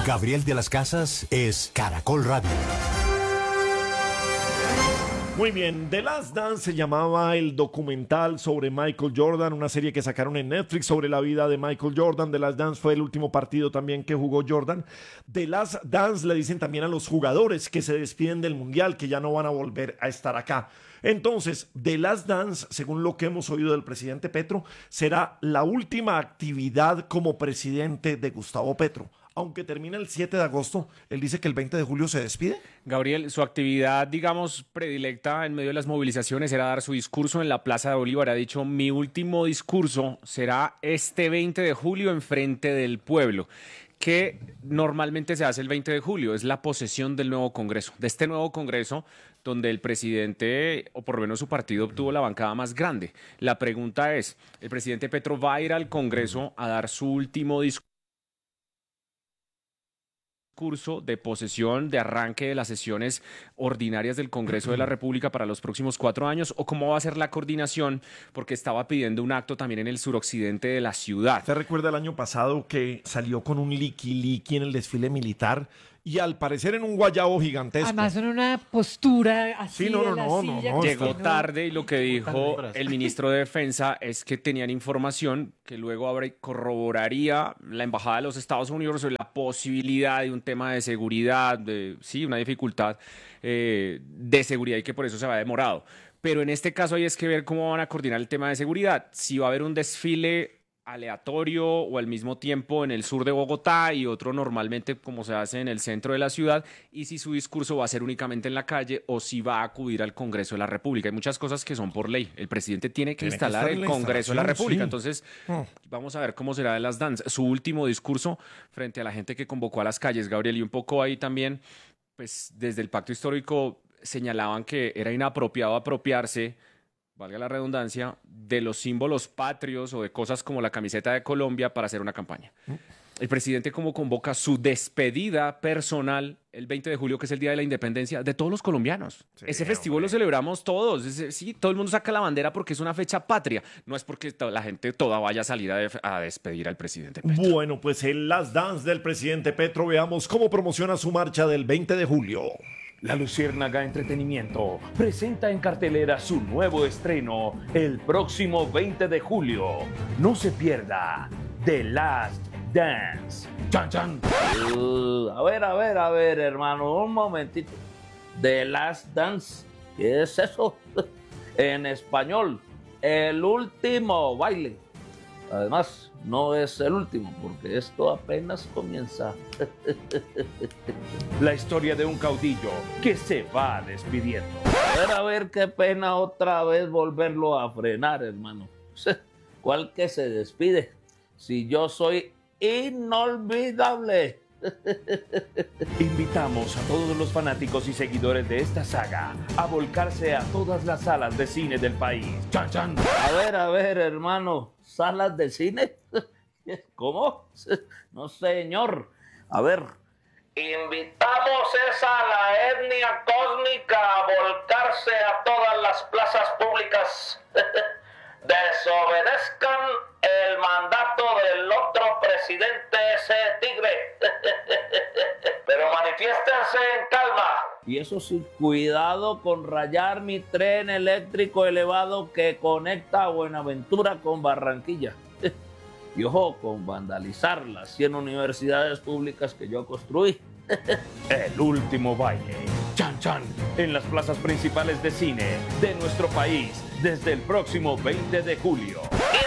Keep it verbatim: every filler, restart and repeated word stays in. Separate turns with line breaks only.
Gabriel de las Casas es Caracol Radio.
Muy bien, The Last Dance se llamaba el documental sobre Michael Jordan, una serie que sacaron en Netflix sobre la vida de Michael Jordan. The Last Dance fue el último partido también que jugó Jordan. The Last Dance le dicen también a los jugadores que se despiden del Mundial, que ya no van a volver a estar acá. Entonces, The Last Dance, según lo que hemos oído del presidente Petro, será la última actividad como presidente de Gustavo Petro. Aunque termina el siete de agosto, él dice que el veinte de julio se despide.
Gabriel, su actividad, digamos, predilecta en medio de las movilizaciones era dar su discurso en la Plaza de Bolívar. Ha dicho, mi último discurso será este veinte de julio en frente del pueblo, que normalmente se hace el veinte de julio, es la posesión del nuevo Congreso, de este nuevo Congreso donde el presidente, o por lo menos su partido, obtuvo la bancada más grande. La pregunta es, ¿el presidente Petro va a ir al Congreso a dar su último discurso? Curso de posesión, de arranque de las sesiones ordinarias del Congreso de la República para los próximos cuatro años, o cómo va a ser la coordinación, porque estaba pidiendo un acto también en el suroccidente de la ciudad.
¿Usted recuerda el año pasado que salió con un liqui-liqui en el desfile militar? Y al parecer en un guayabo gigantesco.
Además en una postura así
sí, no, no,
de la
no,
silla.
no, no,
Llegó
no.
tarde y lo que dijo el ministro de Defensa es que tenían información que luego habrá- corroboraría la Embajada de los Estados Unidos sobre la posibilidad de un tema de seguridad, de sí, una dificultad eh, de seguridad y que por eso se va demorado. Pero en este caso hay es que ver cómo van a coordinar el tema de seguridad. Si va a haber un desfile aleatorio o al mismo tiempo en el sur de Bogotá y otro normalmente como se hace en el centro de la ciudad, y si su discurso va a ser únicamente en la calle o si va a acudir al Congreso de la República. Hay muchas cosas que son por ley. El presidente tiene que
Tiene que
instalar
estar en
el
la
Congreso de la
instalación,
República.
sí.
Entonces,
Oh.
vamos a ver cómo será de las danzas. Su último discurso frente a la gente que convocó a las calles, Gabriel, y un poco ahí también, pues desde el pacto histórico señalaban que era inapropiado apropiarse, valga la redundancia, de los símbolos patrios o de cosas como la camiseta de Colombia para hacer una campaña. El presidente como convoca su despedida personal el veinte de julio, que es el Día de la Independencia de todos los colombianos.
Sí,
Ese festival
hombre.
lo celebramos todos. Ese- sí, todo el mundo saca la bandera porque es una fecha patria. No es porque to- la gente toda vaya a salir a, def- a despedir al presidente Petro.
Bueno, pues el Last Dance del presidente Petro, veamos cómo promociona su marcha del veinte de julio.
La Luciérnaga Entretenimiento presenta en cartelera su nuevo estreno el próximo veinte de julio. No se pierda The Last Dance. ¡Chan, chan!
Uh, a ver, a ver, a ver, hermano, un momentito. The Last Dance, ¿qué es eso? En español, el último baile. Además, no es el último, porque esto apenas comienza.
La historia de un caudillo que se va despidiendo.
A ver, a ver, qué pena otra vez volverlo a frenar, hermano. ¿Cuál que se despide? Si yo soy inolvidable.
Invitamos a todos los fanáticos y seguidores de esta saga a volcarse a todas las salas de cine del país. ¡Chan, chan!
A ver, a ver, hermano, ¿salas de cine? ¿Cómo? No, señor. A ver. Invitamos a la etnia cósmica a volcarse a todas las plazas públicas. Desobedezcan el mandato del otro presidente, ese tigre. Pero manifiéstense en calma. Y eso sí, cuidado con rayar mi tren eléctrico elevado que conecta a Buenaventura con Barranquilla. Y ojo con vandalizar las cien universidades públicas que yo construí.
El último baile. ¡Chan, chan! En las plazas principales de cine de nuestro país desde el próximo veinte de julio.